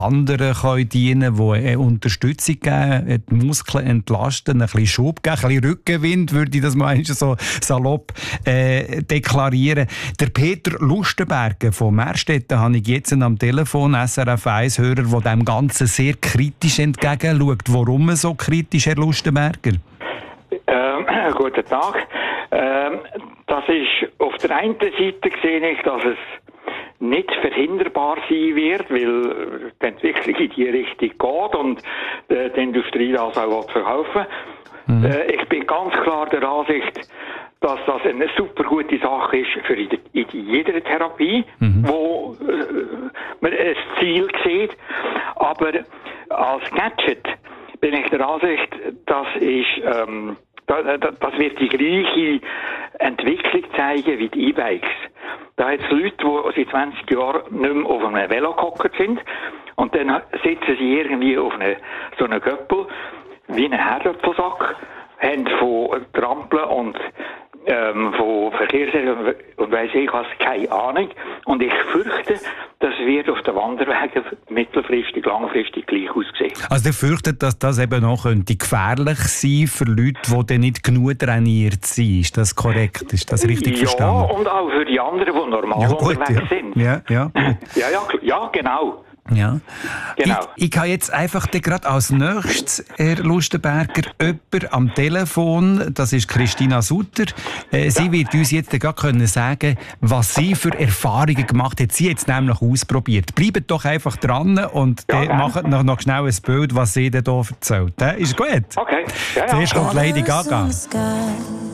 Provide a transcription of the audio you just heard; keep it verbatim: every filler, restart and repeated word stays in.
anderen können dienen, die eine Unterstützung geben, die Muskeln entlasten, ein bisschen Schub geben, ein bisschen Rückenwind, würde ich das mal so salopp äh, deklarieren. Der Peter Lustenberger von Mehrstetten habe ich jetzt am Telefon, S R F eins-Hörer, der dem Ganzen sehr kritisch entgegenschaut. Warum so kritisch, Herr Lustenberger? Ähm, guten Tag. Ähm, das ist auf der einen Seite sehe ich, dass es nicht verhinderbar sein wird, weil die Entwicklung in die Richtung geht und äh, die Industrie das auch verkaufen will. Mhm. Äh, ich bin ganz klar der Ansicht, dass das eine super gute Sache ist für in, in jeder Therapie, mhm. wo äh, man ein Ziel sieht. Aber als Gadget bin ich der Ansicht, das ist ähm, das wird die gleiche Entwicklung zeigen wie die E-Bikes. Da hat es Leute, die seit zwanzig Jahren nicht mehr auf einem Velo gehockt sind und dann sitzen sie irgendwie auf eine, so einem Göppel wie einen Herdöpfelsack, haben von Trampeln und ähm, von Verkehrsregeln und weiss ich was, keine Ahnung. Und ich fürchte, das wird auf den Wanderwegen mittelfristig, langfristig gleich aussehen. Also ihr fürchtet, dass das eben noch könnte gefährlich sein für Leute, die dann nicht genug trainiert sind. Ist das korrekt? Ist das richtig ja, verstanden? Ja, und auch für die anderen, die normal ja, gut, unterwegs ja. sind. Ja, ja, ja, ja, ja, genau. Ja. Genau. Ich, ich habe jetzt einfach gerade als nächstes, Herr Lustenberger, jemanden am Telefon, das ist Christina Sutter. Äh, sie ja. wird uns jetzt gerade können sagen, was sie für Erfahrungen gemacht hat. Sie hat es nämlich ausprobiert. Bleibt doch einfach dran und ja, ja. macht noch, noch schnell ein Bild, was sie denn hier erzählt. Ist gut? Okay. Ja, ja. Zuerst kommt Lady Gaga.